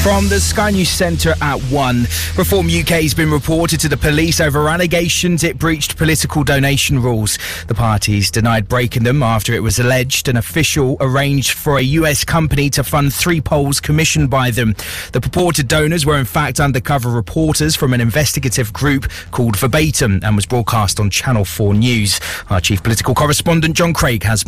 From the Sky News Centre at 1, Reform UK has been reported to the police over allegations it breached political donation rules. The party's denied breaking them after it was alleged an official arranged for a US company to fund 3 polls commissioned by them. The purported donors were in fact undercover reporters from an investigative group called Verbatim and was broadcast on Channel 4 News. Our chief political correspondent John Craig has